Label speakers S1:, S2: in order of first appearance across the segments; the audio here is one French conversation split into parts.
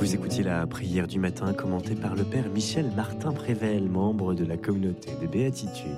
S1: Vous écoutiez la prière du matin commentée par le père Michel Martin Prével, membre de la communauté des Béatitudes.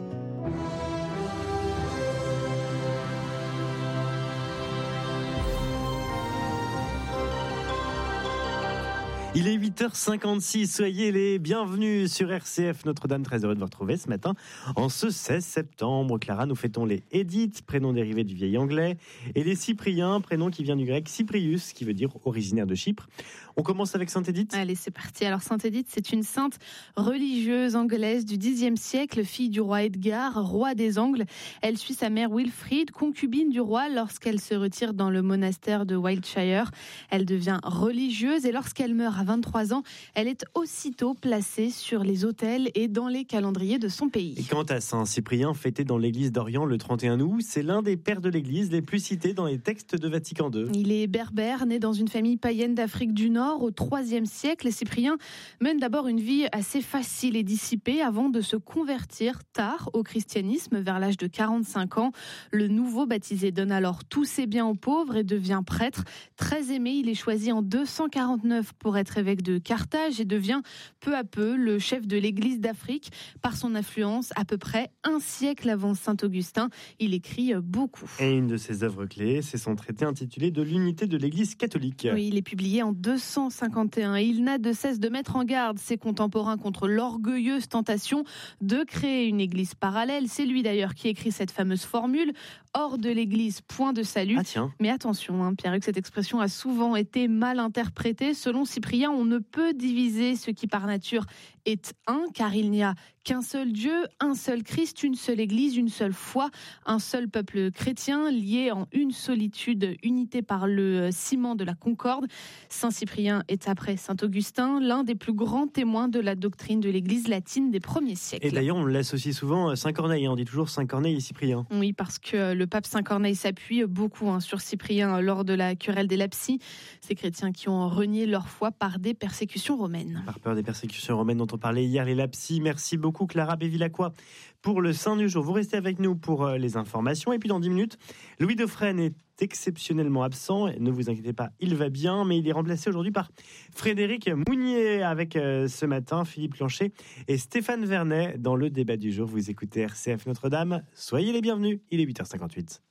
S1: Il est 8h56, soyez les bienvenus sur RCF Notre-Dame, très heureux de vous retrouver ce matin. En ce 16 septembre, Clara, nous fêtons les Édith, prénom dérivé du vieil anglais, et les Cypriens, prénom qui vient du grec Cyprius, qui veut dire originaire de Chypre. On commence avec Sainte Édith.
S2: Allez, c'est parti. Alors Sainte Édith, c'est une sainte religieuse anglaise du Xe siècle, fille du roi Edgar, roi des Angles. Elle suit sa mère Wilfrid, concubine du roi, lorsqu'elle se retire dans le monastère de Wiltshire. Elle devient religieuse et lorsqu'elle meurt à 23 ans, elle est aussitôt placée sur les autels et dans les calendriers de son pays.
S1: Et quant à Saint Cyprien, fêté dans l'église d'Orient le 31 août, c'est l'un des pères de l'église les plus cités dans les textes de Vatican II.
S2: Il est berbère, né dans une famille païenne d'Afrique du Nord au IIIe siècle. Et Cyprien mène d'abord une vie assez facile et dissipée avant de se convertir tard au christianisme vers l'âge de 45 ans. Le nouveau baptisé donne alors tous ses biens aux pauvres et devient prêtre. Très aimé, il est choisi en 249 pour être évêque de Carthage et devient peu à peu le chef de l'église d'Afrique. Par son influence, à peu près un siècle avant saint Augustin, il écrit beaucoup.
S1: Et une de ses œuvres clés, c'est son traité intitulé de l'unité de l'église catholique.
S2: Oui, il est publié en 251 et il n'a de cesse de mettre en garde ses contemporains contre l'orgueilleuse tentation de créer une église parallèle. C'est lui d'ailleurs qui écrit cette fameuse formule « hors de l'église, point de salut ». Mais attention, Pierre-Hugues, cette expression a souvent été mal interprétée. Selon Cyprien, on ne peut diviser ce qui par nature est un, car il n'y a qu'un seul Dieu, un seul Christ, une seule Église, une seule foi, un seul peuple chrétien, lié en une solitude, unité par le ciment de la concorde. Saint Cyprien est, après saint Augustin, l'un des plus grands témoins de la doctrine de l'Église latine des premiers siècles.
S1: Et d'ailleurs, on l'associe souvent à Saint Corneille, on dit toujours Saint Corneille et Cyprien.
S2: Oui, parce que le pape Saint Corneille s'appuie beaucoup sur Cyprien lors de la querelle des Lapsi, ces chrétiens qui ont renié leur foi par des persécutions romaines.
S1: Par peur des persécutions romaines dont on parlait hier, les Lapsi. Merci beaucoup Clara Bévilacqua pour le Saint du jour. Vous restez avec nous pour les informations. Et puis dans 10 minutes, Louis Dauphren est exceptionnellement absent. Ne vous inquiétez pas, il va bien, mais il est remplacé aujourd'hui par Frédéric Mounier avec ce matin Philippe Lanchet et Stéphane Vernet dans le débat du jour. Vous écoutez RCF Notre-Dame. Soyez les bienvenus. Il est 8h58.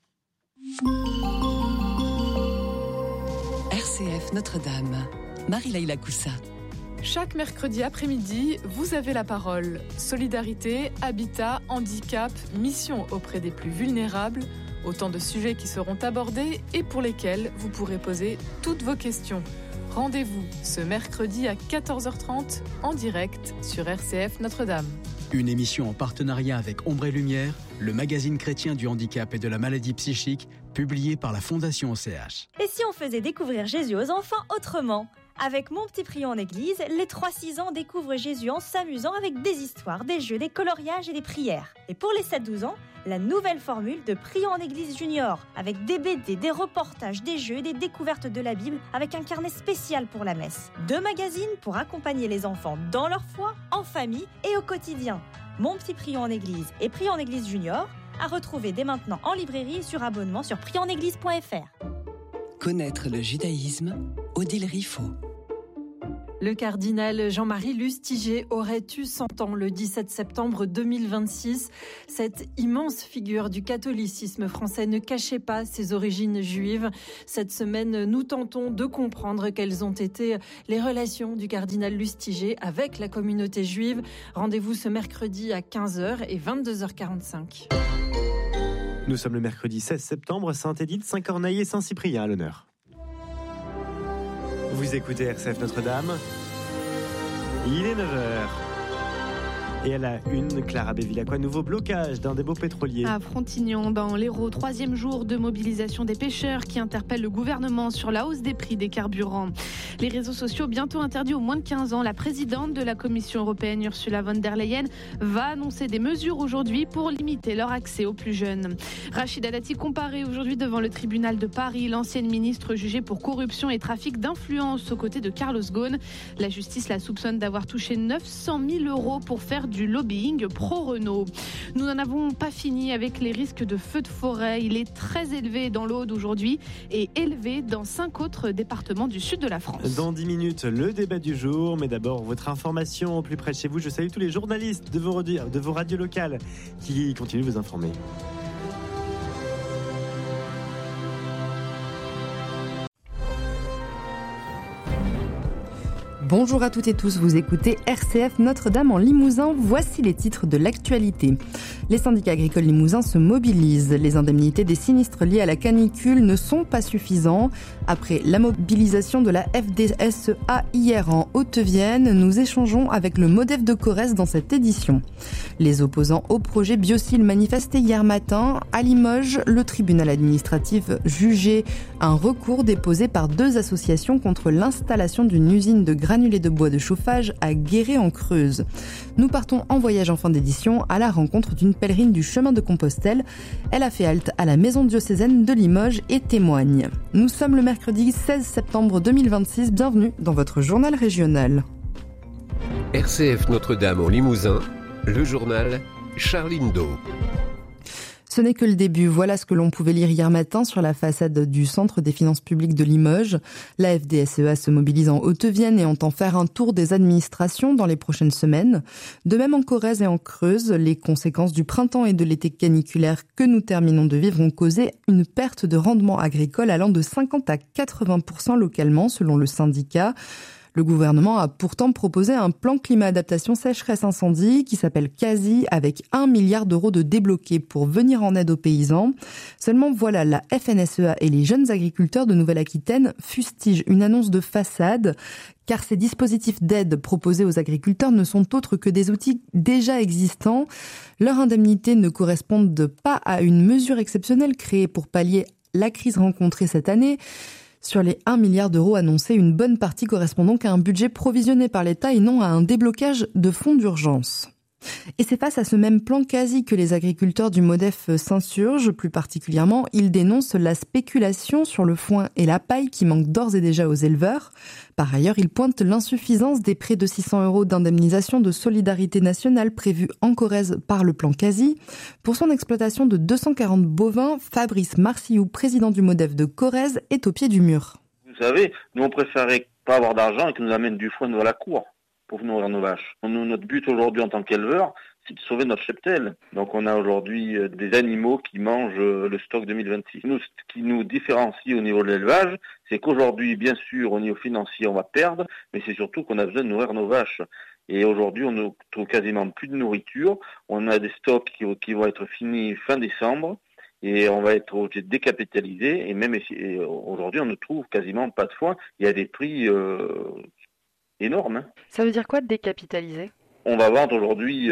S3: RCF Notre-Dame. Marie-Laïla Coussa.
S4: Chaque mercredi après-midi, vous avez la parole. Solidarité, habitat, handicap, mission auprès des plus vulnérables. Autant de sujets qui seront abordés et pour lesquels vous pourrez poser toutes vos questions. Rendez-vous ce mercredi à 14h30 en direct sur RCF Notre-Dame.
S5: Une émission en partenariat avec Ombre et Lumière, le magazine chrétien du handicap et de la maladie psychique, publié par la Fondation OCH.
S6: Et si on faisait découvrir Jésus aux enfants autrement ? Avec Mon Petit Prion en Église, les 3-6 ans découvrent Jésus en s'amusant avec des histoires, des jeux, des coloriages et des prières. Et pour les 7-12 ans, la nouvelle formule de Prion en Église Junior, avec des BD, des reportages, des jeux et des découvertes de la Bible, avec un carnet spécial pour la messe. 2 magazines pour accompagner les enfants dans leur foi, en famille et au quotidien. Mon Petit Prion en Église et Prion en Église Junior, à retrouver dès maintenant en librairie et sur abonnement sur prionenéglise.fr.
S3: Connaître le judaïsme, Odile Riffaut.
S7: Le cardinal Jean-Marie Lustiger aurait eu 100 ans le 17 septembre 2026. Cette immense figure du catholicisme français ne cachait pas ses origines juives. Cette semaine, nous tentons de comprendre quelles ont été les relations du cardinal Lustiger avec la communauté juive. Rendez-vous ce mercredi à 15h et 22h45.
S1: Nous sommes le mercredi 16 septembre, Sainte-Édith, Saint-Corneille et Saint-Cyprien à l'honneur. Vous écoutez RCF Notre-Dame. Il est 9h. Et à la une, Clara Bévilacqua, nouveau blocage d'un dépôt pétrolier.
S2: À Frontignan, dans l'Hérault, 3e jour de mobilisation des pêcheurs qui interpellent le gouvernement sur la hausse des prix des carburants. Les réseaux sociaux bientôt interdits aux moins de 15 ans. La présidente de la Commission européenne, Ursula von der Leyen, va annoncer des mesures aujourd'hui pour limiter leur accès aux plus jeunes. Rachida Dati comparée aujourd'hui devant le tribunal de Paris. L'ancienne ministre jugée pour corruption et trafic d'influence aux côtés de Carlos Ghosn. La justice la soupçonne d'avoir touché 900 000 € pour faire faire du lobbying pro-Renault. Nous n'en avons pas fini avec les risques de feux de forêt. Il est très élevé dans l'Aude aujourd'hui et élevé dans 5 autres départements du sud de la France.
S1: Dans 10 minutes, le débat du jour. Mais d'abord, votre information plus près de chez vous. Je salue tous les journalistes de vos radios locales qui continuent de vous informer.
S8: Bonjour à toutes et tous, vous écoutez RCF Notre-Dame en Limousin. Voici les titres de l'actualité. Les syndicats agricoles limousins se mobilisent. Les indemnités des sinistres liés à la canicule ne sont pas suffisants. Après la mobilisation de la FDSEA hier en Haute-Vienne, nous échangeons avec le MODEF de Corrèze dans cette édition. Les opposants au projet Biocil manifestaient hier matin. À Limoges, le tribunal administratif jugeait un recours déposé par 2 associations contre l'installation d'une usine de granulés de bois de chauffage à Guéret-en-Creuse. Nous partons en voyage en fin d'édition à la rencontre d'une pèlerine du chemin de Compostelle. Elle a fait halte à la maison diocésaine de Limoges et témoigne. Nous sommes le mercredi 16 septembre 2026. Bienvenue dans votre journal régional.
S9: RCF Notre-Dame en Limousin, le journal Charline Do.
S8: Ce n'est que le début. Voilà ce que l'on pouvait lire hier matin sur la façade du Centre des finances publiques de Limoges. La FDSEA se mobilise en Haute-Vienne et entend faire un tour des administrations dans les prochaines semaines. De même en Corrèze et en Creuse, les conséquences du printemps et de l'été caniculaire que nous terminons de vivre ont causé une perte de rendement agricole allant de 50 à 80% localement selon le syndicat. Le gouvernement a pourtant proposé un plan climat-adaptation sécheresse-incendie qui s'appelle CASI avec 1 milliard d'euros de débloqués pour venir en aide aux paysans. Seulement voilà, la FNSEA et les jeunes agriculteurs de Nouvelle-Aquitaine fustigent une annonce de façade car ces dispositifs d'aide proposés aux agriculteurs ne sont autres que des outils déjà existants. Leurs indemnités ne correspondent pas à une mesure exceptionnelle créée pour pallier la crise rencontrée cette année. Sur les 1 milliard d'euros annoncés, une bonne partie correspond donc à un budget provisionné par l'État et non à un déblocage de fonds d'urgence. Et c'est face à ce même plan quasi que les agriculteurs du MODEF s'insurgent. Plus particulièrement, ils dénoncent la spéculation sur le foin et la paille qui manquent d'ores et déjà aux éleveurs. Par ailleurs, ils pointent l'insuffisance des prêts de 600 € d'indemnisation de solidarité nationale prévus en Corrèze par le plan quasi. Pour son exploitation de 240 bovins, Fabrice Marcillou, président du MODEF de Corrèze, est au pied du mur.
S10: Vous savez, nous on préférait pas avoir d'argent et qu'ils nous amènent du foin devant la cour pour nourrir nos vaches. Nous, notre but aujourd'hui en tant qu'éleveur, c'est de sauver notre cheptel. Donc on a aujourd'hui des animaux qui mangent le stock 2026. Nous, ce qui nous différencie au niveau de l'élevage, c'est qu'aujourd'hui, bien sûr, au niveau financier, on va perdre, mais c'est surtout qu'on a besoin de nourrir nos vaches. Et aujourd'hui, on ne trouve quasiment plus de nourriture. On a des stocks qui vont être finis fin décembre. Et on va être obligé de décapitaliser. Et même aujourd'hui, on ne trouve quasiment pas de foin. Il y a des prix énormes.
S11: Ça veut dire quoi de décapitaliser ?
S10: On va vendre aujourd'hui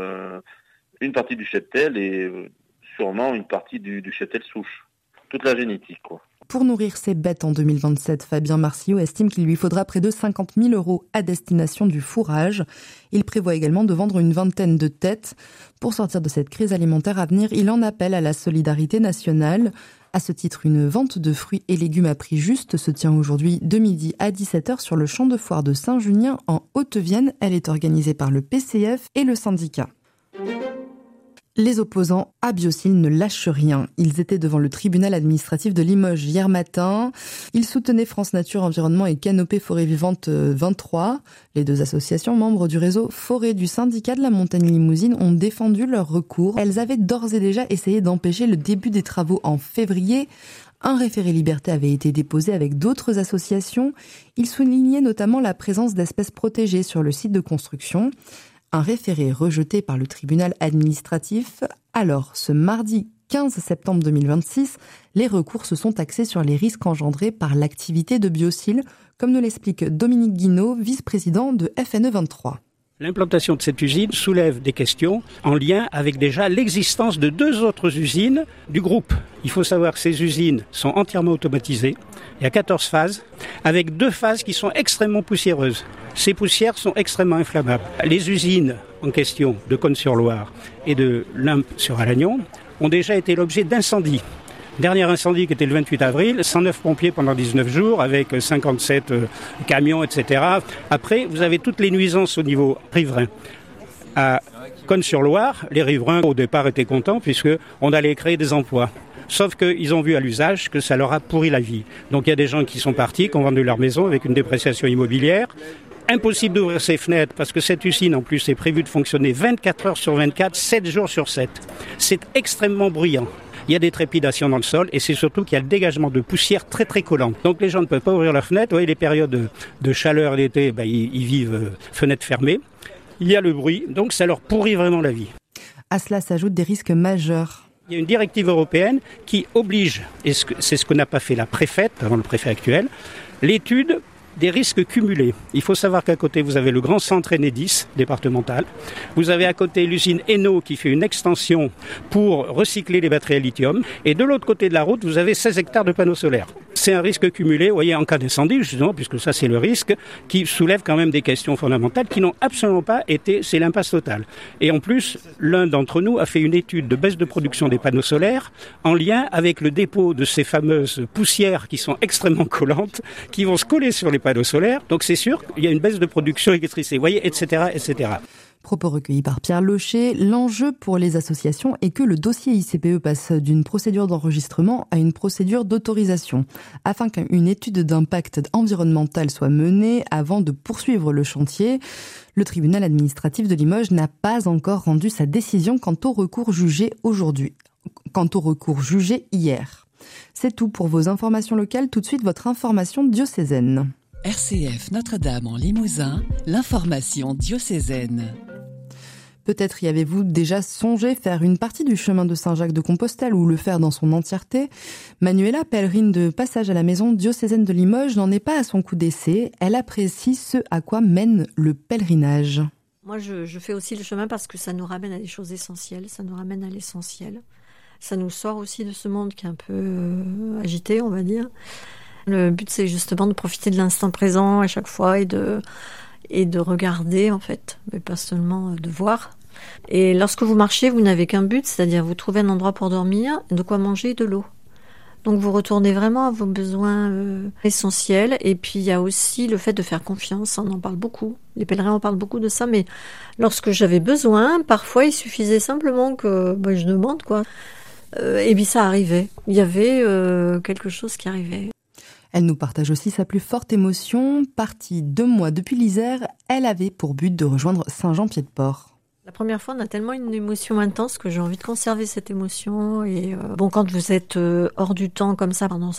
S10: une partie du cheptel et sûrement une partie du cheptel souche. Toute la génétique, quoi.
S8: Pour nourrir ses bêtes en 2027, Fabien Marcillou estime qu'il lui faudra près de 50 000 € à destination du fourrage. Il prévoit également de vendre une vingtaine de têtes. Pour sortir de cette crise alimentaire à venir, il en appelle à la solidarité nationale. À ce titre, une vente de fruits et légumes à prix juste se tient aujourd'hui de midi à 17h sur le champ de foire de Saint-Junien en Haute-Vienne. Elle est organisée par le PCF et le syndicat. Les opposants à Biocil ne lâchent rien. Ils étaient devant le tribunal administratif de Limoges hier matin. Ils soutenaient France Nature Environnement et Canopée Forêt Vivante 23. Les 2 associations membres du réseau Forêt du syndicat de la montagne limousine ont défendu leur recours. Elles avaient d'ores et déjà essayé d'empêcher le début des travaux en février. Un référé liberté avait été déposé avec d'autres associations. Il soulignait notamment la présence d'espèces protégées sur le site de construction. Un référé rejeté par le tribunal administratif. Alors, ce mardi 15 septembre 2026, les recours se sont axés sur les risques engendrés par l'activité de Biocil, comme nous l'explique Dominique Guinaud, vice-président de FNE 23.
S12: L'implantation de cette usine soulève des questions en lien avec déjà l'existence de 2 autres usines du groupe. Il faut savoir que ces usines sont entièrement automatisées. Il y a 14 phases, avec 2 phases qui sont extrêmement poussiéreuses. Ces poussières sont extrêmement inflammables. Les usines en question de Cosne-sur-Loire et de Limpe-sur-Alagnon ont déjà été l'objet d'incendies. Dernier incendie qui était le 28 avril, 109 pompiers pendant 19 jours avec 57 camions, etc. Après, vous avez toutes les nuisances au niveau riverain. À Cosne-sur-Loire, les riverains au départ étaient contents puisqu'on allait créer des emplois. Sauf qu'ils ont vu à l'usage que ça leur a pourri la vie. Donc il y a des gens qui sont partis, qui ont vendu leur maison avec une dépréciation immobilière. Impossible d'ouvrir ses fenêtres parce que cette usine en plus est prévue de fonctionner 24 heures sur 24, 7 jours sur 7. C'est extrêmement bruyant. Il y a des trépidations dans le sol et c'est surtout qu'il y a le dégagement de poussière très très collante. Donc les gens ne peuvent pas ouvrir leurs fenêtres. Vous voyez, les périodes de chaleur l'été, ils vivent fenêtres fermées. Il y a le bruit, donc ça leur pourrit vraiment la vie.
S8: À cela s'ajoutent des risques majeurs.
S12: Il y a une directive européenne qui oblige, et c'est ce que n'a pas fait la préfète, avant le préfet actuel, l'étude des risques cumulés. Il faut savoir qu'à côté, vous avez le grand centre Enedis départemental. Vous avez à côté l'usine Eno qui fait une extension pour recycler les batteries à lithium. Et de l'autre côté de la route, vous avez 16 hectares de panneaux solaires. C'est un risque cumulé, vous voyez, en cas d'incendie, justement, puisque ça, c'est le risque, qui soulève quand même des questions fondamentales qui n'ont absolument pas été, c'est l'impasse totale. Et en plus, l'un d'entre nous a fait une étude de baisse de production des panneaux solaires en lien avec le dépôt de ces fameuses poussières qui sont extrêmement collantes, qui vont se coller sur les panneaux solaires. Donc c'est sûr qu'il y a une baisse de production d'électricité, vous voyez, etc., etc.
S8: Propos recueillis par Pierre Locher. L'enjeu pour les associations est que le dossier ICPE passe d'une procédure d'enregistrement à une procédure d'autorisation, afin qu'une étude d'impact environnemental soit menée avant de poursuivre le chantier. Le tribunal administratif de Limoges n'a pas encore rendu sa décision quant au recours jugé hier. C'est tout pour vos informations locales. Tout de suite, votre information diocésaine.
S3: RCF Notre-Dame en Limousin, l'information diocésaine.
S8: Peut-être y avez-vous déjà songé faire une partie du chemin de Saint-Jacques-de-Compostelle ou le faire dans son entièreté. Manuela, pèlerine de passage à la maison diocésaine de Limoges, n'en est pas à son coup d'essai. Elle apprécie ce à quoi mène le pèlerinage.
S13: Moi, je fais aussi le chemin parce que ça nous ramène à des choses essentielles, ça nous ramène à l'essentiel. Ça nous sort aussi de ce monde qui est un peu agité, on va dire. Le but, c'est justement de profiter de l'instant présent à chaque fois et de regarder, en fait, mais pas seulement de voir. Et lorsque vous marchez, vous n'avez qu'un but, c'est-à-dire vous trouvez un endroit pour dormir, de quoi manger et de l'eau. Donc vous retournez vraiment à vos besoins essentiels. Et puis il y a aussi le fait de faire confiance, on en parle beaucoup. Les pèlerins en parlent beaucoup de ça, mais lorsque j'avais besoin, parfois il suffisait simplement que je demande, quoi. Et puis ça arrivait. Il y avait quelque chose qui arrivait.
S8: Elle nous partage aussi sa plus forte émotion. Partie 2 mois depuis l'Isère, elle avait pour but de rejoindre Saint-Jean-Pied-de-Port.
S13: La première fois, on a tellement une émotion intense que j'ai envie de conserver cette émotion. Et quand vous êtes hors du temps comme ça pendant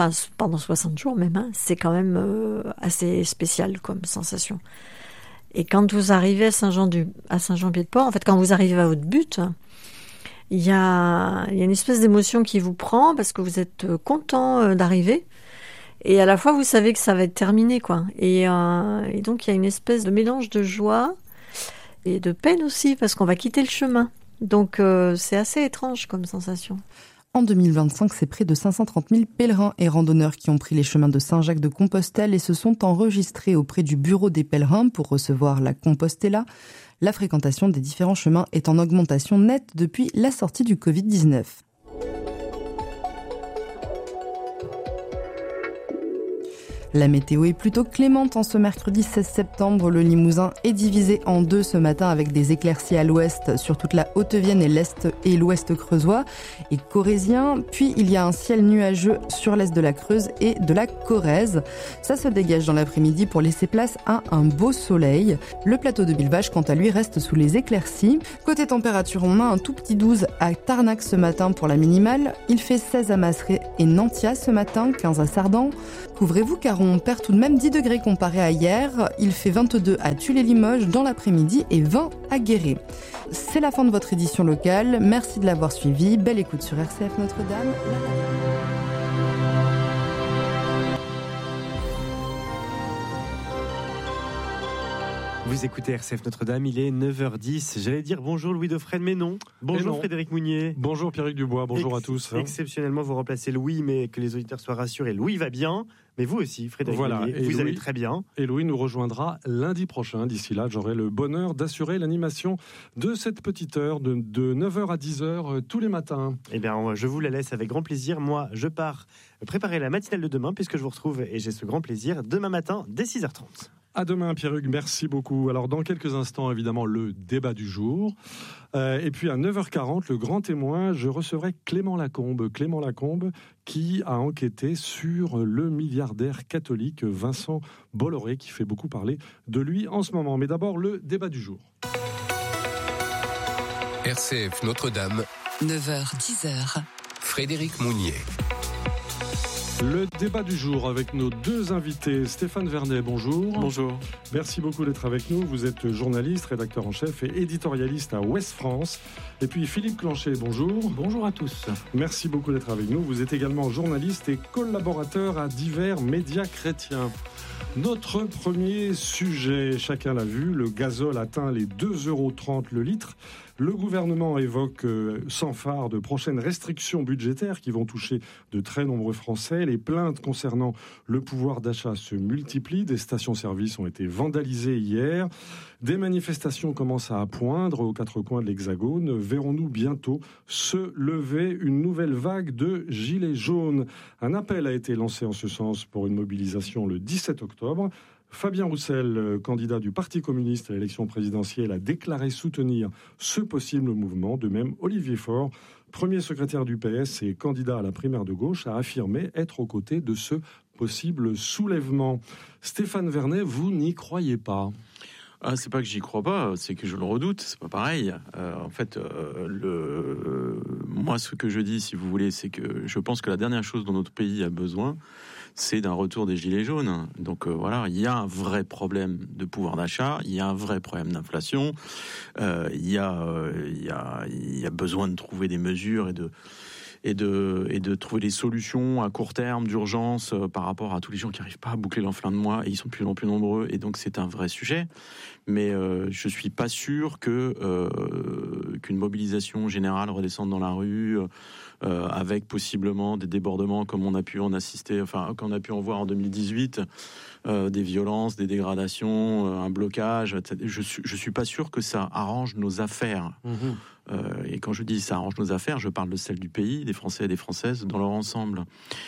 S13: 60 jours même, c'est quand même assez spécial comme sensation. Et quand vous arrivez à Saint-Jean-Pied-de-Port, en fait, quand vous arrivez à votre but, il y a une espèce d'émotion qui vous prend parce que vous êtes content d'arriver. Et à la fois, vous savez que ça va être terminé, quoi. Et donc, il y a une espèce de mélange de joie et de peine aussi, parce qu'on va quitter le chemin. Donc, c'est assez étrange comme sensation.
S8: En 2025, c'est près de 530 000 pèlerins et randonneurs qui ont pris les chemins de Saint-Jacques-de-Compostelle et se sont enregistrés auprès du bureau des pèlerins pour recevoir la Compostela. La fréquentation des différents chemins est en augmentation nette depuis la sortie du Covid-19. La météo est plutôt clémente en ce mercredi 16 septembre. Le Limousin est divisé en deux ce matin avec des éclaircies à l'ouest sur toute la Haute-Vienne et l'est et l'ouest creusois et corrézien. Puis il y a un ciel nuageux sur l'est de la Creuse et de la Corrèze. Ça se dégage dans l'après-midi pour laisser place à un beau soleil. Le plateau de Bilvache, quant à lui, reste sous les éclaircies. Côté température, on a un tout petit 12 à Tarnac ce matin pour la minimale. Il fait 16 à Masseray et Nantia ce matin, 15 à Sardan. Couvrez-vous car on perd tout de même 10 degrés comparé à hier. Il fait 22 à Tulle-les-Limoges dans l'après-midi et 20 à Guéret. C'est la fin de votre édition locale. Merci de l'avoir suivi. Belle écoute sur RCF Notre-Dame.
S1: Vous écoutez RCF Notre-Dame, il est 9h10. J'allais dire bonjour Louis Dauphren, mais non. Bonjour Frédéric Mounier.
S14: Bonjour Pierrick Dubois, bonjour à tous.
S1: Exceptionnellement, vous remplacez Louis, mais que les auditeurs soient rassurés. Louis va bien, mais vous aussi, Frédéric Mounier, vous allez très bien.
S14: Et Louis nous rejoindra lundi prochain. D'ici là, j'aurai le bonheur d'assurer l'animation de cette petite heure de 9h à 10h tous les matins.
S1: Eh bien, je vous la laisse avec grand plaisir. Moi, je pars préparer la matinale de demain, puisque je vous retrouve, et j'ai ce grand plaisir, demain matin, dès 6h30.
S14: À demain, Pierre-Hugues, merci beaucoup. Alors, dans quelques instants, évidemment, le débat du jour. Et puis, à 9h40, le grand témoin, je recevrai Clément Lacombe. Clément Lacombe, qui a enquêté sur le milliardaire catholique Vincent Bolloré, qui fait beaucoup parler de lui en ce moment. Mais d'abord, le débat du jour.
S9: RCF Notre-Dame.
S3: 9h-10h.
S9: Frédéric Mounier.
S14: Le débat du jour avec nos deux invités. Stéphane Vernet, bonjour.
S15: Bonjour.
S14: Merci beaucoup d'être avec nous. Vous êtes journaliste, rédacteur en chef et éditorialiste à Ouest France. Et puis Philippe Clanchet, bonjour.
S15: Bonjour à tous.
S14: Merci beaucoup d'être avec nous. Vous êtes également journaliste et collaborateur à divers médias chrétiens. Notre premier sujet, chacun l'a vu, le gazole atteint les 2,30 € le litre. Le gouvernement évoque sans phare de prochaines restrictions budgétaires qui vont toucher de très nombreux Français. Les plaintes concernant le pouvoir d'achat se multiplient. Des stations-service ont été vandalisées hier. Des manifestations commencent à poindre aux quatre coins de l'Hexagone. Verrons-nous bientôt se lever une nouvelle vague de gilets jaunes? Un appel a été lancé en ce sens pour une mobilisation le 17 octobre. Fabien Roussel, candidat du Parti communiste à l'élection présidentielle, a déclaré soutenir ce possible mouvement. De même, Olivier Faure, premier secrétaire du PS et candidat à la primaire de gauche, a affirmé être aux côtés de ce possible soulèvement. Stéphane Vernet, vous n'y croyez pas?
S15: C'est pas que j'y crois pas, c'est que je le redoute, c'est pas pareil. Moi, ce que je dis, si vous voulez, c'est que je pense que la dernière chose dont notre pays a besoin, c'est d'un retour des gilets jaunes. Donc voilà, il y a un vrai problème de pouvoir d'achat, il y a un vrai problème d'inflation, il y a besoin de trouver des mesures et de trouver des solutions à court terme d'urgence par rapport à tous les gens qui n'arrivent pas à boucler leur fin de mois, et ils sont de plus en plus nombreux, et donc c'est un vrai sujet. Mais je suis pas sûr qu'une mobilisation générale redescende dans la rue avec possiblement des débordements comme on a pu en assister, qu'on a pu en voir en 2018, des violences, des dégradations, un blocage, etc. Je suis pas sûr que ça arrange nos affaires. Et quand je dis ça arrange nos affaires, je parle de celles du pays, des Français et des Françaises dans leur ensemble.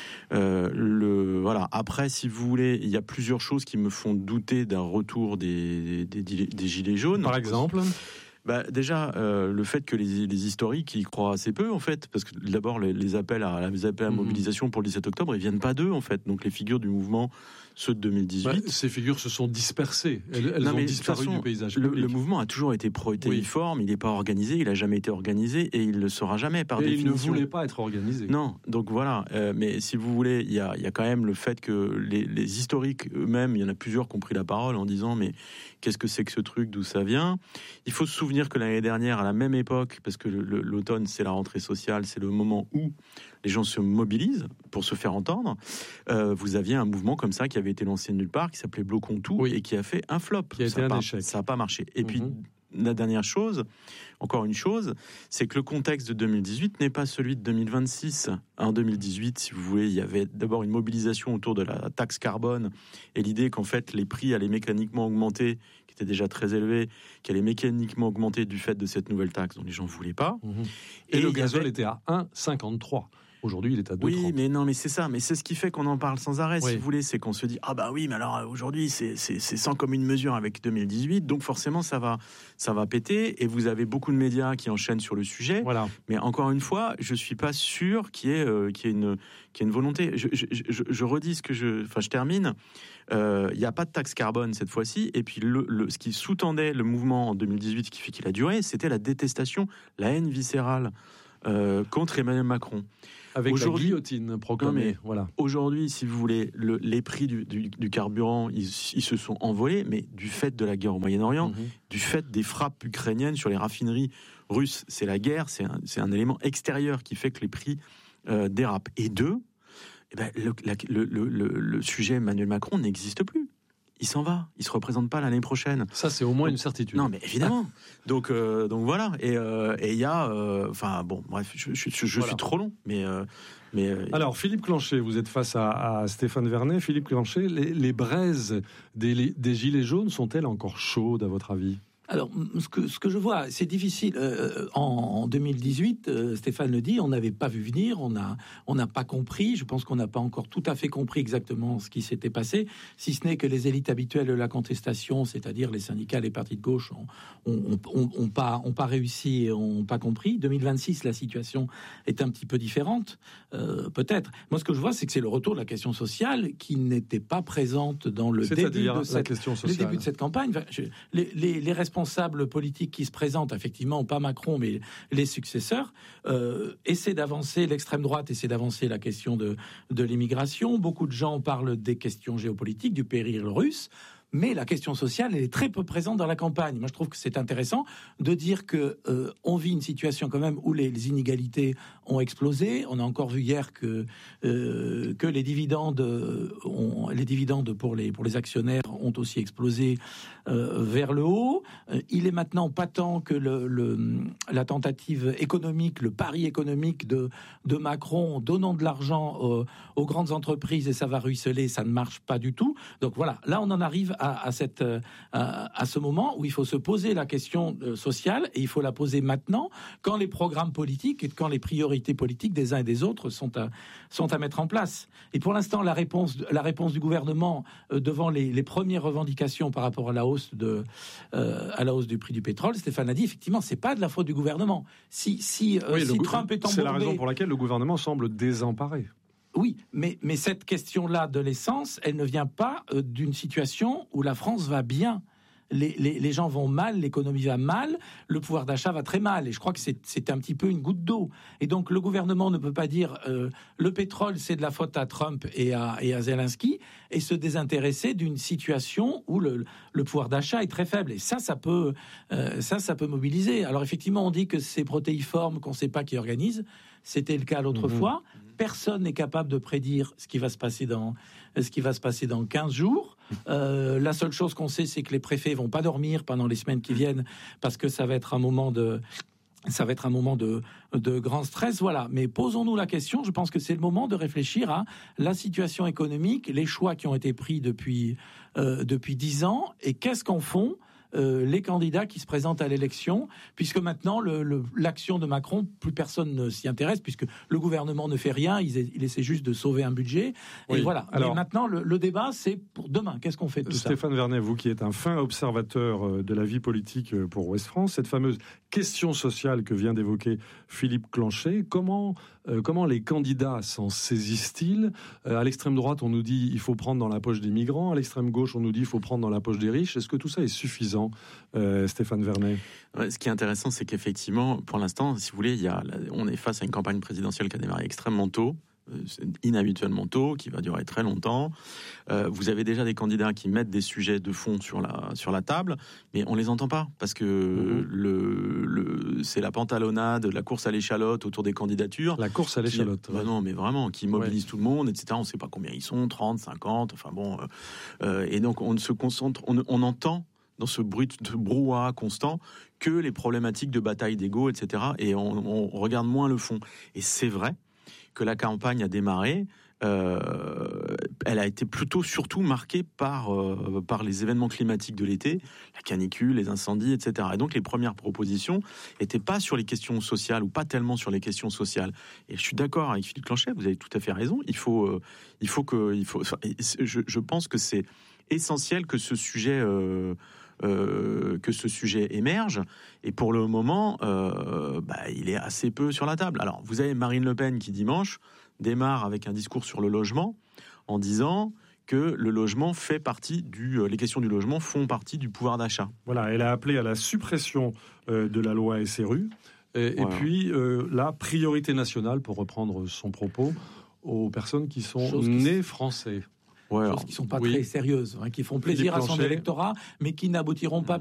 S15: Voilà. Après, si vous voulez, il y a plusieurs choses qui me font douter d'un retour des gilets jaunes.
S14: Par exemple,
S15: déjà, le fait que les historiques y croient assez peu, en fait, parce que d'abord, les appels à mobilisation pour le 17 octobre, ils viennent pas d'eux, en fait. Donc les figures du mouvement, ceux de 2018...
S14: ces figures se sont dispersées. Elles ont disparu du paysage public.
S15: Le mouvement a toujours été protéiforme, il n'est pas organisé, il n'a jamais été organisé, et il ne le sera jamais, par définition.
S14: Et il ne voulait pas être organisé.
S15: Non, donc voilà. Mais si vous voulez, il y a quand même le fait que les historiques eux-mêmes, il y en a plusieurs qui ont pris la parole en disant « mais qu'est-ce que c'est que ce truc, d'où ça vient ?» Il faut se souvenir que l'année dernière, à la même époque, parce que l'automne, c'est la rentrée sociale, c'est le moment où les gens se mobilisent pour se faire entendre, vous aviez un mouvement comme ça qui avait été lancé de nulle part, qui s'appelait Bloquons tout, et qui a fait un flop.
S14: Qui a été un échec.
S15: Ça n'a pas marché. Et puis, la dernière chose, encore une chose, c'est que le contexte de 2018 n'est pas celui de 2026. En 2018, si vous voulez, il y avait d'abord une mobilisation autour de la taxe carbone et l'idée qu'en fait, les prix allaient mécaniquement augmenter, qui étaient déjà très élevés, qui allaient mécaniquement augmenter du fait de cette nouvelle taxe dont les gens ne voulaient pas.
S14: Et le gazole était à 1,53. Aujourd'hui, il est à 2,30.
S15: Oui, mais c'est ça. Mais c'est ce qui fait qu'on en parle sans arrêt, si vous voulez. C'est qu'on se dit, mais alors aujourd'hui, c'est sans commune mesure avec 2018. Donc forcément, ça va péter. Et vous avez beaucoup de médias qui enchaînent sur le sujet.
S14: Voilà.
S15: Mais encore une fois, je suis pas sûr qu'il y ait une volonté. Je redis je termine. Il n'y a pas de taxe carbone cette fois-ci. Et puis, ce qui sous-tendait le mouvement en 2018, ce qui fait qu'il a duré, c'était la détestation, la haine viscérale contre Emmanuel Macron.
S14: Avec la guillotine proclamée. Voilà.
S15: Aujourd'hui, si vous voulez, les prix du carburant, ils se sont envolés, mais du fait de la guerre au Moyen-Orient, du fait des frappes ukrainiennes sur les raffineries russes, c'est la guerre, c'est un élément extérieur qui fait que les prix dérapent. Et le sujet Emmanuel Macron n'existe plus. Il s'en va, il se représente pas l'année prochaine.
S14: Ça, c'est au moins une certitude.
S15: Non, mais évidemment. Donc voilà. Et il y a, bref, je suis trop long, mais.
S14: Alors, Philippe Clanchet, vous êtes face à Stéphane Vernet. Philippe Clanchet, les braises des gilets jaunes sont-elles encore chaudes à votre avis ?
S16: Alors, ce que je vois, c'est difficile. En 2018, Stéphane le dit, on n'avait pas vu venir, on n'a pas compris. Je pense qu'on n'a pas encore tout à fait compris exactement ce qui s'était passé, si ce n'est que les élites habituelles de la contestation, c'est-à-dire les syndicats, les partis de gauche, ont pas réussi et ont pas compris. 2026, la situation est un petit peu différente, peut-être. Moi, ce que je vois, c'est que c'est le retour de la question sociale qui n'était pas présente dans le début de cette campagne. Enfin, les responsables politiques qui se présentent, effectivement, pas Macron, mais les successeurs, essaient d'avancer, l'extrême droite essaie d'avancer la question de l'immigration. Beaucoup de gens parlent des questions géopolitiques, du péril russe. Mais la question sociale, elle est très peu présente dans la campagne. Moi, je trouve que c'est intéressant de dire que on vit une situation quand même où les inégalités ont explosé. On a encore vu hier que les dividendes pour les actionnaires ont aussi explosé vers le haut. Il est maintenant patent que la tentative économique, le pari économique de Macron, donnant de l'argent aux grandes entreprises et ça va ruisseler, ça ne marche pas du tout. Donc voilà, là on en arrive à ce moment où il faut se poser la question sociale, et il faut la poser maintenant, quand les programmes politiques et quand les priorités politiques des uns et des autres sont à mettre en place. Et pour l'instant, la réponse du gouvernement devant les premières revendications par rapport à la hausse du prix du pétrole, Stéphane a dit, effectivement, c'est pas de la faute du gouvernement. Si Trump est embourbé...
S14: C'est la raison pour laquelle le gouvernement semble désemparé.
S16: Oui, mais cette question-là de l'essence, elle ne vient pas d'une situation où la France va bien. Les gens vont mal, l'économie va mal, le pouvoir d'achat va très mal. Et je crois que c'est un petit peu une goutte d'eau. Et donc le gouvernement ne peut pas dire le pétrole, c'est de la faute à Trump et à Zelensky, et se désintéresser d'une situation où le pouvoir d'achat est très faible. Et ça peut mobiliser. Alors effectivement, on dit que c'est protéiforme, qu'on ne sait pas qui organise. C'était le cas l'autre fois. Personne n'est capable de prédire ce qui va se passer dans 15 jours. La seule chose qu'on sait, c'est que les préfets vont pas dormir pendant les semaines qui viennent, parce que ça va être un moment de grand stress. Voilà. Mais posons-nous la question. Je pense que c'est le moment de réfléchir à la situation économique, les choix qui ont été pris depuis 10 ans, et qu'est-ce qu'en font les candidats qui se présentent à l'élection, puisque maintenant l'action de Macron, plus personne ne s'y intéresse, puisque le gouvernement ne fait rien, il essaie juste de sauver un budget. Oui. Et voilà. Alors, mais maintenant, le débat, c'est pour demain. Qu'est-ce qu'on fait de tout ça ?
S14: Stéphane Vernet, vous qui êtes un fin observateur de la vie politique pour Ouest France, cette fameuse question sociale que vient d'évoquer Philippe Clanchet, comment les candidats s'en saisissent-ils ? À l'extrême droite, on nous dit il faut prendre dans la poche des migrants. À l'extrême gauche, on nous dit il faut prendre dans la poche des riches. Est-ce que tout ça est suffisant ? Stéphane Vernet.
S15: Ce qui est intéressant, c'est qu'effectivement, pour l'instant, si vous voulez, on est face à une campagne présidentielle qui a démarré extrêmement tôt, inhabituellement tôt, qui va durer très longtemps. Vous avez déjà des candidats qui mettent des sujets de fond sur la table, mais on les entend pas, parce que c'est la pantalonnade, la course à l'échalote autour des candidatures.
S14: La course à l'échalote.
S15: Non, mais vraiment, qui mobilise tout le monde, etc. On ne sait pas combien ils sont, 30, 50, enfin bon. Et donc, on se concentre, on entend dans ce brouhaha constant que les problématiques de bataille d'ego, etc. Et on regarde moins le fond. Et c'est vrai que la campagne a démarré, elle a été surtout marquée par les événements climatiques de l'été, la canicule, les incendies, etc. Et donc les premières propositions n'étaient pas sur les questions sociales, ou pas tellement sur les questions sociales. Et je suis d'accord avec Philippe Clanchet, vous avez tout à fait raison. Je pense que c'est essentiel que ce sujet émerge, et pour le moment il est assez peu sur la table. Alors vous avez Marine Le Pen qui dimanche démarre avec un discours sur le logement en disant que le logement fait partie les questions du logement font partie du pouvoir d'achat.
S14: Voilà, elle a appelé à la suppression de la loi SRU et puis la priorité nationale, pour reprendre son propos, aux personnes qui sont nées français.
S16: Choses qui ne sont pas très sérieuses, qui font plaisir à son électorat, mais qui n'aboutiront pas